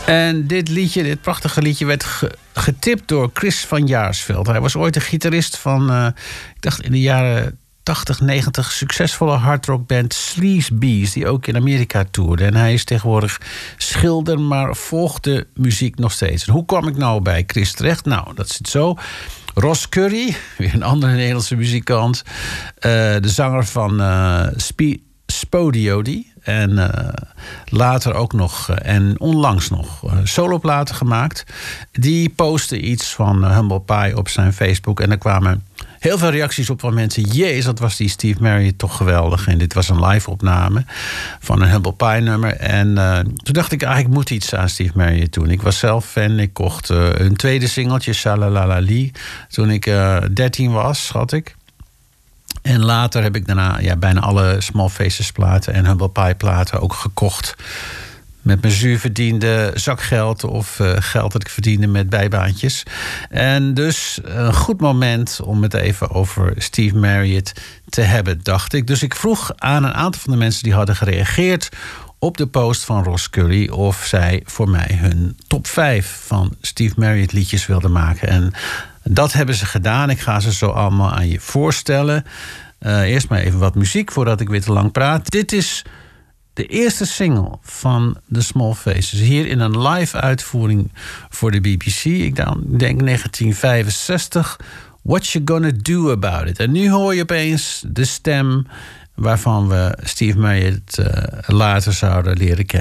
En dit prachtige liedje, werd getipt door Chris van Jaarsveld. Hij was ooit een gitarist van, ik dacht in de jaren 80, 90... succesvolle hardrockband Sleaze Bees, die ook in Amerika toerde. En hij is tegenwoordig schilder, maar volgt de muziek nog steeds. En hoe kwam ik nou bij Chris terecht? Nou, dat zit zo. Ross Curry, weer een andere Nederlandse muzikant. De zanger van Spodiody. En later ook nog, en onlangs nog, soloplaten gemaakt. Die postte iets van Humble Pie op zijn Facebook. En er kwamen heel veel reacties op van mensen. Jezus, dat was die Steve Marriott toch geweldig. En dit was een live opname van een Humble Pie nummer. En toen dacht ik, ik moet iets aan Steve Marriott doen. Ik was zelf fan. Ik kocht een tweede singeltje, Shalalalali, toen ik 13 was, schat ik. En later heb ik daarna bijna alle Small Faces platen en Humble Pie platen ook gekocht. Met mijn zuur verdiende zakgeld of geld dat ik verdiende met bijbaantjes. En dus een goed moment om het even over Steve Marriott te hebben, dacht ik. Dus ik vroeg aan een aantal van de mensen die hadden gereageerd op de post van Ross Curry of zij voor mij hun top 5 van Steve Marriott liedjes wilden maken. En dat hebben ze gedaan. Ik ga ze zo allemaal aan je voorstellen. Eerst maar even wat muziek voordat ik weer te lang praat. Dit is de eerste single van The Small Faces. Hier in een live uitvoering voor de BBC. Ik denk 1965. What You Gonna Do About It. En nu hoor je opeens de stem waarvan we Steve Marriott later zouden leren kennen.